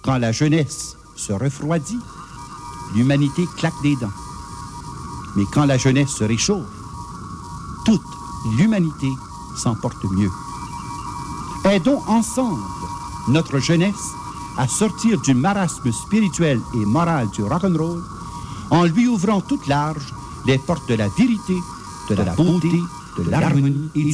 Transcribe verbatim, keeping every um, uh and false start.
Quand la jeunesse se refroidit, l'humanité claque des dents. Mais quand la jeunesse se réchauffe, toute l'humanité s'en porte mieux. Aidons ensemble notre jeunesse à sortir du marasme spirituel et moral du rock'n'roll en lui ouvrant toutes larges les portes de la vérité, de, de la beauté, de l'harmonie et